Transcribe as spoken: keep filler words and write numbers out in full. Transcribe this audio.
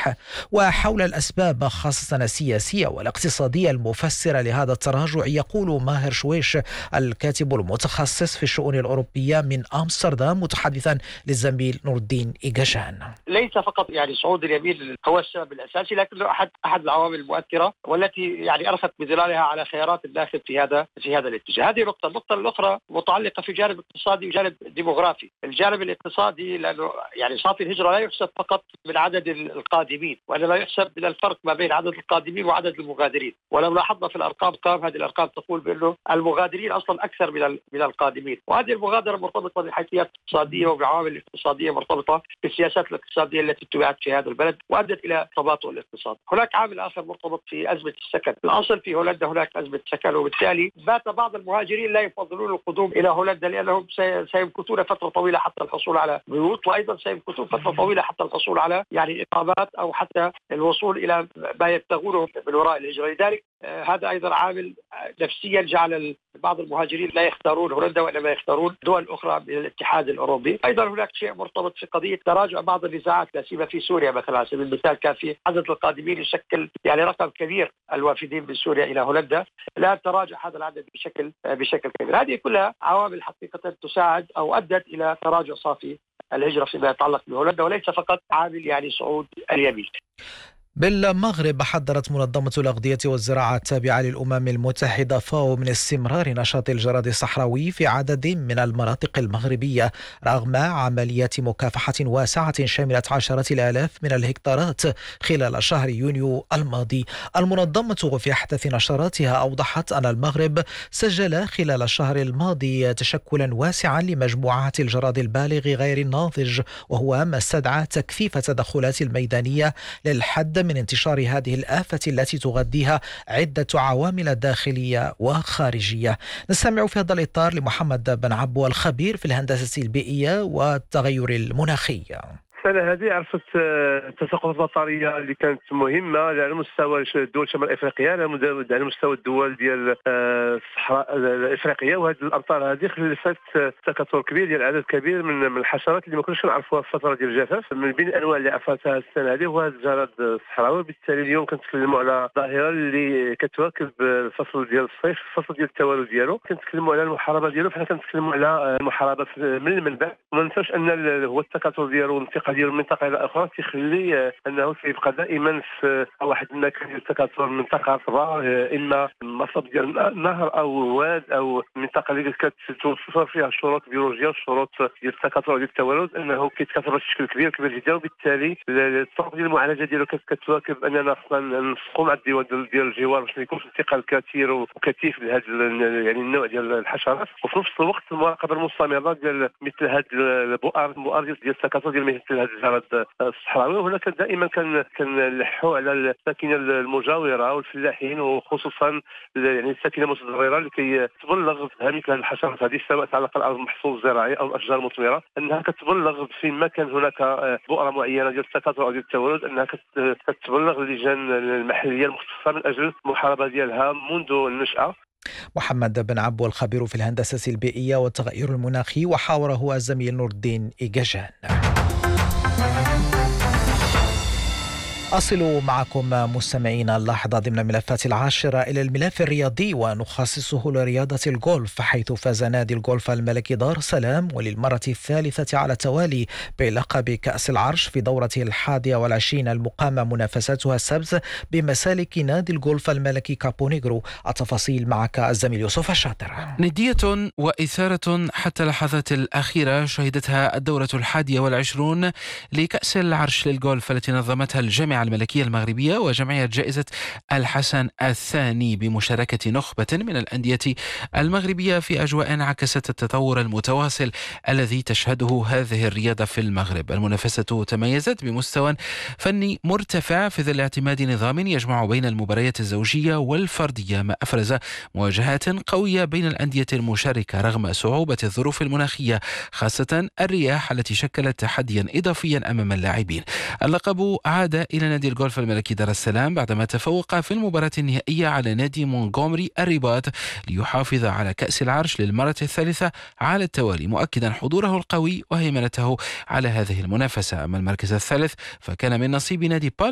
التصحيح. وحول الأسباب خاصة السياسية والاقتصادية المفسرة لهذا التراجع يقول ماهر شويش الكاتب المتخصص في الشؤون الأوروبية من أمستردام متحدثا للزميل نور الدين إيجاشان. ليس فقط يعني صعود اليمين هو السبب الأساسي، لكنه أحد أحد العوامل المؤثرة والتي يعني أرخت بظلالها على خيارات الداخل في هذا في هذا الاتجاه. هذه نقطة. النقطة الأخرى متعلقة في جانب اقتصادي وجانب ديموغرافي. الجانب الاقتصادي لأنه يعني صافي الهجرة لا يحسب فقط من عدد القادمين، وإنما يحسب من الفرق ما بين عدد القادمين وعدد المغادرين. ولو لاحظنا في الأرقام قام هذه الأرقام تقول بأنه المغادرين أصلا أكثر من من القادمين، وهذه المغادرة مرتبطة بحيثيات اقتصادية وبعوامل اقتصادية مرتبطة بالسياسات الاقتصادية التي اتبعت في هذا البلد وأدت إلى تباطؤ الاقتصاد. هناك عامل آخر مرتبط في أزمة السكن. الأصل في هولندا هناك أزمة سكن، وبالتالي بات بعض المهاجرين لا يفضلون القدوم إلى هولندا لأنهم سيمكثون فترة طويلة حتى الحصول على بيوت، وأيضا سيمكثون فترة طويلة حتى الحصول على يعني إقامات أو حتى الوصول إلى ما يبتغونه من وراء الهجرة. لذلك آه هذا أيضا عامل نفسيا جعل بعض المهاجرين لا يختارون هولندا وإنما يختارون دول أخرى من الاتحاد الأوروبي. أيضا هناك شيء مرتبط في قضية تراجع بعض النزاعات، لا سيما في سوريا مثلا على سبيل المثال كان في عدد القادمين يشكل يعني رقم كبير الوافدين من سوريا إلى هولندا، الآن تراجع هذا العدد بشكل بشكل كبير. هذه كلها عوامل حقيقة تساعد أو أدت إلى تراجع صافي الهجرة فيما يتعلق بهولندا، وليس فقط عامل يعني صعود اليمين. بالمغرب حذرت منظمة الأغذية والزراعة التابعة للأمم المتحدة فاو من استمرار نشاط الجراد الصحراوي في عدد من المناطق المغربية رغم عمليات مكافحة واسعة شملت عشرات الآلاف من الهكتارات خلال شهر يونيو الماضي. المنظمة في أحدث نشراتها أوضحت أن المغرب سجل خلال الشهر الماضي تشكلا واسعا لمجموعات الجراد البالغ غير الناضج، وهو ما استدعى تكثيف التدخلات الميدانية للحد من انتشار هذه الآفة التي تغذيها عدة عوامل داخلية وخارجية. نستمع في هذا الإطار لمحمد بن عبو الخبير في الهندسة البيئية والتغير المناخي. السنة هذه عرفت التساقطات المطرية اللي كانت مهمة على مستوى دول شمال افريقيا، على مستوى الدول ديال الصحراء الافريقية، وهذه الامطار هذه خلفت تكاثر كبير ديال عدد كبير من الحشرات اللي ما كناش نعرفوها في فترة ديال الجفاف. من بين الانواع اللي عرفتها السنة هذه هو هذا الجراد الصحراوي. بالتالي اليوم كنتكلموا على ظاهرة اللي كتواكب الفصل ديال الصيف، الفصل ديال التوالد ديالو. كنتكلموا على المحاربة ديالو، فحنا كنتكلموا على المحاربة من المنبع. وما ننساوش ان هو التكاثر ديالو والانتقال ديال منطقه الى اخرى تخلي انه سيبقى دائما في واحد المكان ديال التكاثر، منطقه رطبه اما مصب ديال نهر او واد او منطقه اللي كتوفر فيها الشروط البيولوجيه والشروط ديال التكاثر ديال التوالد، انه كيتكاثر بشكل كبير كبير جدا. وبالتالي الطرق ديال المعالجه ديالو كتواكب اننا خصنا نسقوا مع الدول ديال الجوار باش ما يكونش انتقال كثير وكثيف لهذا يعني النوع ديال الحشرات، وفي نفس الوقت المراقبه المستمره ديال مثل هذه البؤر البؤر ديال التكاثر ديال مثل هذا الجراد الصحراوي. وهنا كان دائما كان كنلحوا على الساكنه المجاوره والفلاحين، وخصوصا يعني الساكنه المتضرره لكي تبلغ مثل هذه الحشرات هذه سواء تعلق على المحصول الزراعي او الاشجار المثمره، انها كتبلغ فيما كان هناك بؤره معينه ديال التكاثر او ديال التوالد، انها كتبلغ اللجان المحليه المختصه من اجل المحاربه ديالها منذ النشاه. محمد بن عبو الخبير في الهندسة البيئية والتغير المناخي، وحاوره الزميل نور الدين إيجاشان. أصل معكم مستمعينا اللحظة ضمن ملفات العاشرة إلى الملف الرياضي، ونخصصه لرياضة الجولف، حيث فاز نادي الجولف الملكي دار السلام وللمرة الثالثة على التوالي بلقب كأس العرش في دورته الحادية والعشرين المقامة منافستها السبت بمسالك نادي الجولف الملكي كابونيغرو. التفاصيل معك الزميل يوسف الشاطر. ندية وإثارة حتى اللحظات الأخيرة شهدتها الدورة الحادية والعشرون لكأس العرش للجولف التي نظمتها الجامعة الملكية المغربية وجمعية جائزة الحسن الثاني بمشاركة نخبة من الأندية المغربية في أجواء عكست التطور المتواصل الذي تشهده هذه الرياضة في المغرب. المنافسة تميزت بمستوى فني مرتفع في ظل اعتماد نظام يجمع بين المباريات الزوجية والفردية، ما أفرز مواجهات قوية بين الأندية المشاركة رغم صعوبة الظروف المناخية، خاصة الرياح التي شكلت تحديا إضافيا أمام اللاعبين. اللقب عاد إلى نادي الجولف الملكي دار السلام بعدما تفوق في المباراة النهائية على نادي مونغومري الرباط ليحافظ على كأس العرش للمرة الثالثة على التوالي، مؤكدا حضوره القوي وهيمنته على هذه المنافسة. أما المركز الثالث فكان من نصيب نادي بال